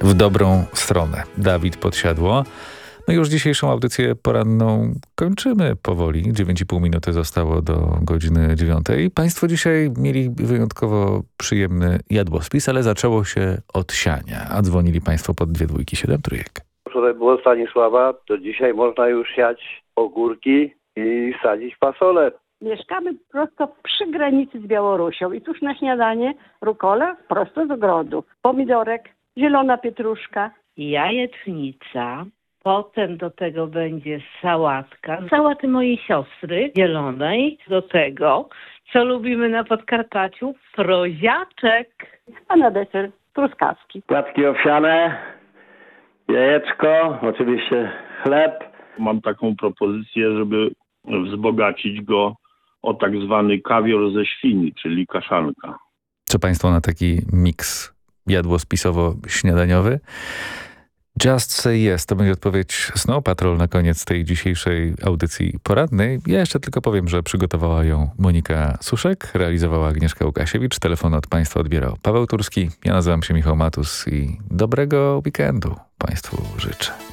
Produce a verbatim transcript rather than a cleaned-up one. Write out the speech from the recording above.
w dobrą stronę. Dawid Podsiadło. No i już dzisiejszą audycję poranną kończymy powoli. dziewięć i pół minuty zostało do godziny dziewiątej. Państwo dzisiaj mieli wyjątkowo przyjemny jadłospis, ale zaczęło się od siania. A dzwonili Państwo pod dwie dwójki siedem trójek. Wczoraj było Stanisława, to dzisiaj można już siać ogórki i sadzić fasole. Mieszkamy prosto przy granicy z Białorusią i tuż na śniadanie rukola prosto z ogrodu. Pomidorek, zielona pietruszka. Jajecznica, potem do tego będzie sałatka. Sałaty mojej siostry zielonej, do tego, co lubimy na Podkarpaciu, proziaczek. A na deser truskawki. Płatki owsiane, jajeczko, oczywiście chleb. Mam taką propozycję, żeby wzbogacić go o tak zwany kawior ze świni, czyli kaszanka. Co Państwo na taki miks jadłospisowo-śniadaniowy? Just say yes, to będzie odpowiedź Snow Patrol na koniec tej dzisiejszej audycji porannej. Ja jeszcze tylko powiem, że przygotowała ją Monika Suszek, realizowała Agnieszka Łukasiewicz, telefon od Państwa odbierał Paweł Turski. Ja nazywam się Michał Matus i dobrego weekendu Państwu życzę.